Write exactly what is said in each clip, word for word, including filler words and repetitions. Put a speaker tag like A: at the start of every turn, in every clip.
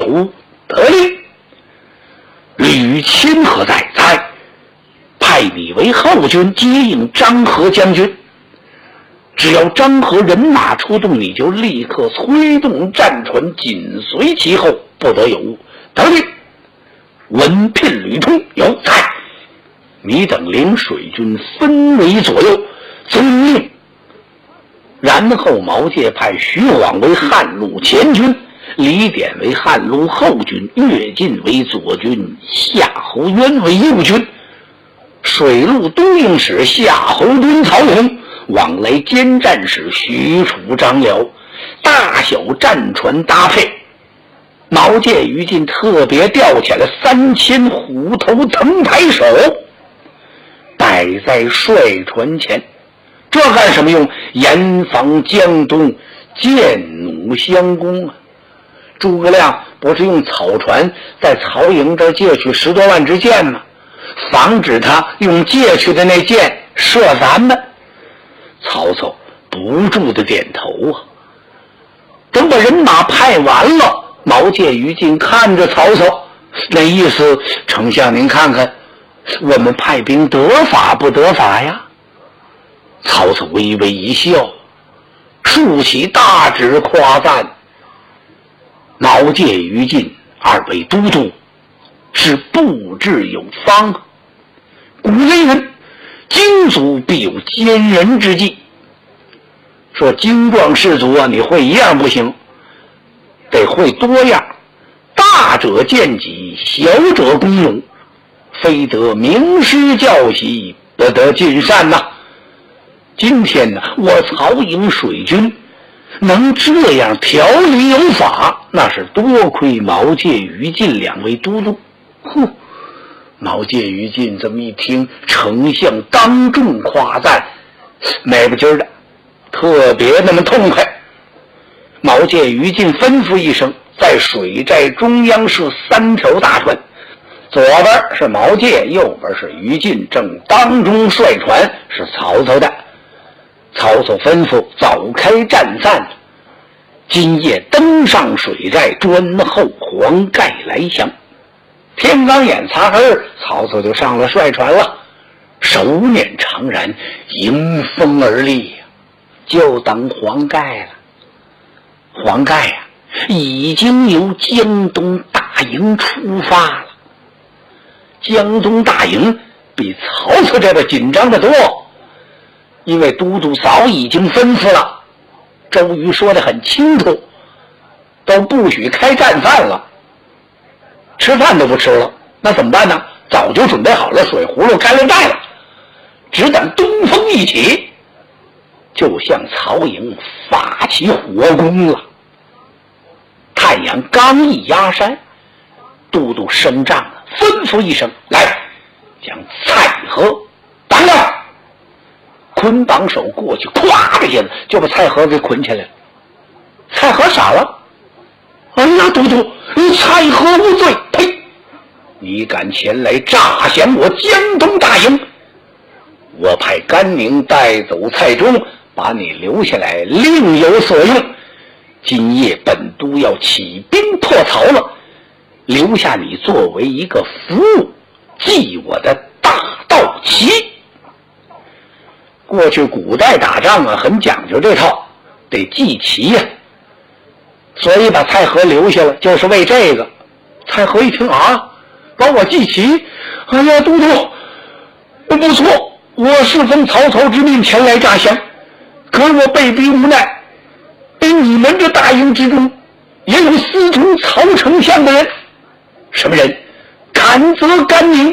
A: 有得令。吕钦何在？在。派你为后军接应张合将军。只要张合人马出动，你就立刻催动战船紧随其后，不得有误。得令。文聘吕通有在。你等领水军分为左右，遵令。然后毛玠派徐晃为汉路前军，李典为汉路后军，乐进为左军，夏侯渊为右军。水陆东营使夏侯惇、曹洪，往来兼战使许褚、张辽，大小战船搭配。毛玠、于禁特别调遣了三千虎头藤牌手，摆在帅船前。这干什么用？严防江东箭弩相攻啊！诸葛亮不是用草船在曹营这儿借去十多万支箭吗？防止他用借去的那箭射咱们。曹操不住的点头啊。等把人马派完了，毛玠、于禁看着曹操，那意思，丞相您看看，我们派兵得法不得法呀？曹操微微一笑，竖起大指夸赞：毛玠、于禁二位都督是布置有方。古人云：精卒必有奸人之计。说精壮士卒啊，你会一样不行，得会多样。大者见己，小者攻勇，非得名师教习，不得尽善呐、啊。今天呢，我曹营水军能这样条理有法，那是多亏毛玠、于禁两位都督。哼！毛玠、于禁这么一听，丞相当众夸赞，美不劲儿的，特别那么痛快。毛玠、于禁吩咐一声，在水寨中央设三条大船，左边是毛玠，右边是于禁，正当中帅船是曹操的。曹操吩咐早开战散，今夜登上水寨，专候黄盖来降。天刚眼擦黑，曹操就上了帅船了，手捻长髯，迎风而立，就等黄盖了。黄盖呀、啊，已经由江东大营出发了。江东大营比曹操这边紧张得多，因为都督早已经吩咐了，周瑜说得很清楚，都不许开战饭了，吃饭都不吃了，那怎么办呢？早就准备好了水葫芦、干粮袋了，只等东风一起，就向曹营发起火攻了。太阳刚一压山，都督升帐了，吩咐一声：“来，将蔡和绑了。”捆绑手过去，咵的一下子就把蔡和给捆起来了。蔡和傻了，哎呀，都督，你蔡和无罪！呸！你敢前来诈降我江东大营，我派甘宁带走蔡中，把你留下来另有所用。今夜本都要起兵破曹了，留下你作为一个服务，记我的大道旗。过去古代打仗啊，很讲究这套，得记旗呀、啊，所以把蔡和留下了，就是为这个。蔡和一听啊，把我记旗，哎呀，都督，不错，我是奉曹操之命前来诈降，可我被逼无奈，因你们这大营之中也有私通曹丞相的人。什么人？坎泽甘宁。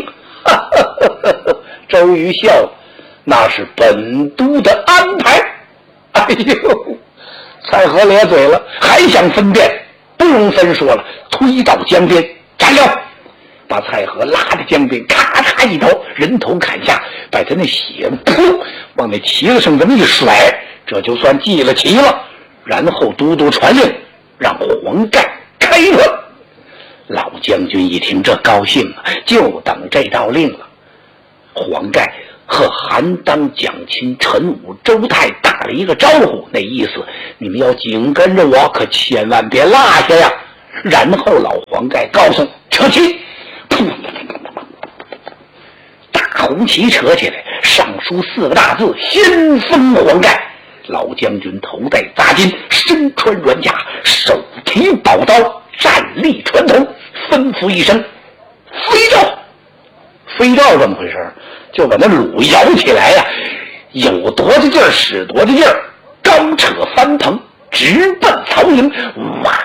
A: 周瑜笑了，那是本都的安排。哎呦，蔡和咧嘴了，还想分辨，不容分说了，推到江边，斩了，把蔡和拉到江边，咔嚓一刀，人头砍下，把他那血噗往那旗子上这么一甩，这就算记了旗了。然后都督传令，让黄盖开船。老将军一听这高兴啊，就等这道令了。黄盖和韩当、蒋钦、陈武、周泰打了一个招呼，那意思你们要紧跟着我，可千万别落下呀。 然后老黄盖告诉扯旗，大红旗扯起来，上书四个大字：先锋黄盖。老将军头戴扎巾，身穿软甲，手提宝刀，站立传统，吩咐一声：飞诏！飞诏怎么回事？就把那橹摇起来呀、啊，有多大劲儿使多大劲儿，高扯翻腾，直奔曹营。哇！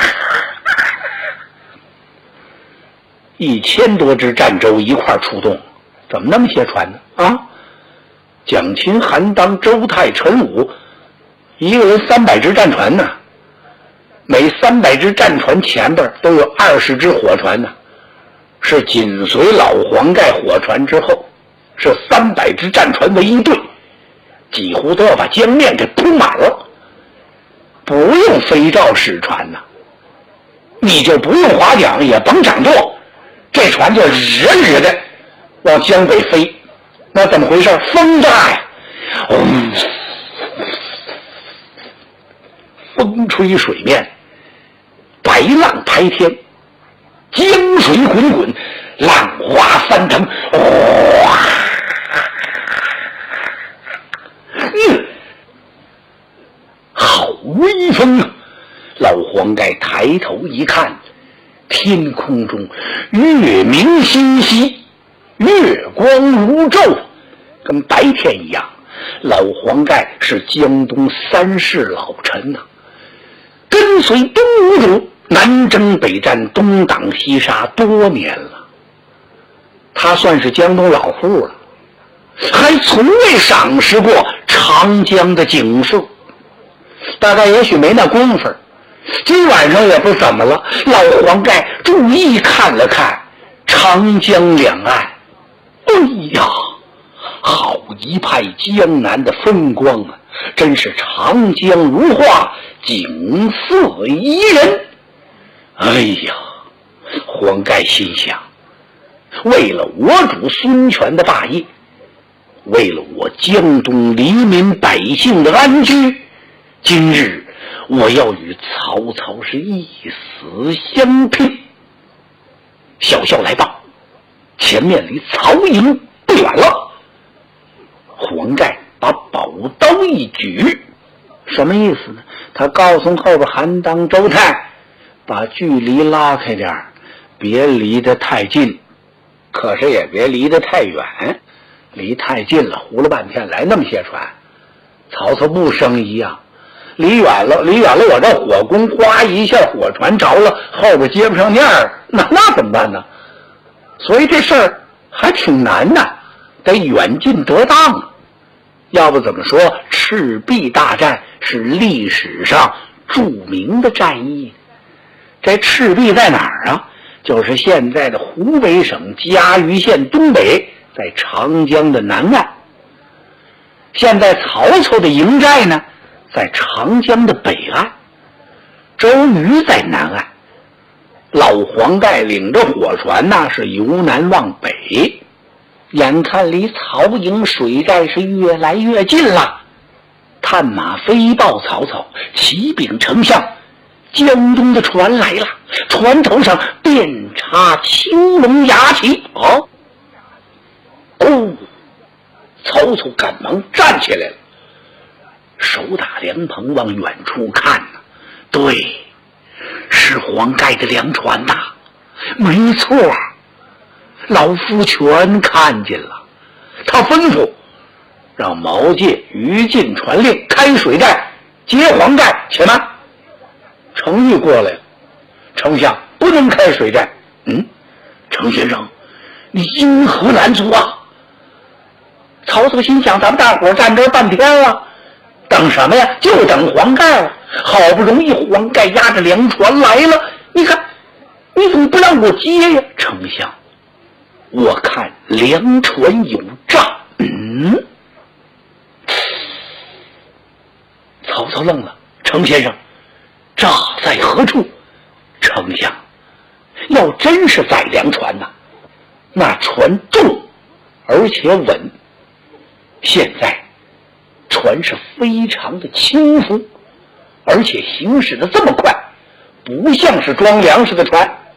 A: 一千多只战舟一块出动，怎么那么些船呢？啊！蒋钦、韩当、周泰、陈武，一个人三百只战船呢。每三百只战船前边都有二十只火船呢，是紧随老黄盖火船之后，是三百只战船为一队，几乎都要把江面给铺满了。不用飞诏使船呐，你就不用划桨，也甭掌舵，这船就日日的往江北飞。那怎么回事？风大呀！嗯，风吹水面，白浪拍天，江水滚滚，浪花翻腾，哇！嗯，好威风啊！老黄盖抬头一看，天空中月明星稀，月光如昼，跟白天一样。老黄盖是江东三世老臣呐、啊，跟随东吴主南征北战，东挡西杀多年了，他算是江东老户了，还从未赏识过长江的景色。大概也许没那功夫，今晚上也不怎么了，老黄盖注意看了看长江两岸，哎呀，好一派江南的风光啊！真是长江如画，景色宜人。哎呀，黄盖心想，为了我主孙权的霸业，为了我江东黎民百姓的安居，今日我要与曹操是一死相拼。小校来报，前面离曹营不远了。黄盖把宝刀一举，什么意思呢？他告诉后边韩当、周泰，把距离拉开点儿，别离得太近，可是也别离得太远。离太近了，糊了半天来那么些船，曹操不生疑啊。离远了，离远了，我这火攻刮一下，火船着了，后边接不上面儿，那那怎么办呢？所以这事儿还挺难的，得远近得当啊。要不怎么说赤壁大战是历史上著名的战役？这赤壁在哪儿啊？就是现在的湖北省嘉鱼县东北，在长江的南岸。现在曹操的营寨呢，在长江的北岸，周瑜在南岸，老黄盖领着火船呢是由南往北，眼看离曹营水寨是越来越近了。探马飞报曹操，启禀丞相，江东的船来了，船头上遍插青龙牙旗。哦，哦，曹操赶忙站起来了，手打凉棚往远处看呢。对，是黄盖的粮船呐，没错，老夫全看见了。他吩咐让毛玠、于禁传令开水寨接黄盖。且慢，程昱过来了。丞相，不能开水寨。嗯，程先生，你因何拦阻啊？曹操心想，咱们大伙站这儿半天了，等什么呀？就等黄盖了。好不容易黄盖押着粮船来了，你看你怎么不让我接呀？丞相，我看粮船有诈。嗯，曹操愣了。程先生，诈在何处？丞相，要真是载粮船呐，那船重而且稳，现在船是非常的轻浮，而且行驶的这么快， 不像是装粮食的船。